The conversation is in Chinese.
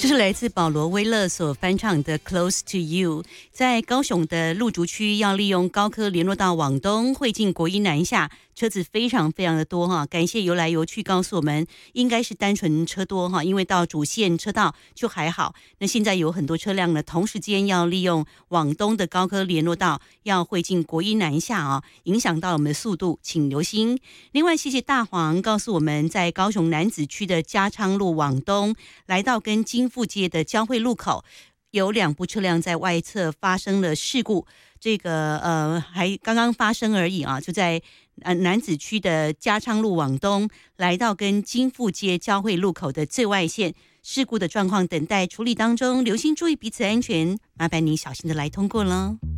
这是来自保罗·威勒所翻唱的《Close to You》。在高雄的路竹区，要利用高科联络道往东汇进国一南下，车子非常非常的多哈。感谢游来游去告诉我们，应该是单纯车多哈，因为到主线车道就还好。那现在有很多车辆呢，同时间要利用往东的高科联络道要汇进国一南下啊，影响到我们的速度，请留心。另外，谢谢大黄告诉我们，在高雄楠梓区的嘉昌路往东，来到跟金富街的交汇路口，有2部车辆在外侧发生了事故。这个还刚刚发生而已啊，就在楠梓区的嘉昌路往东，来到跟金富街交汇路口的最外线，事故的状况等待处理当中，留心注意彼此安全，麻烦你小心的来通过了。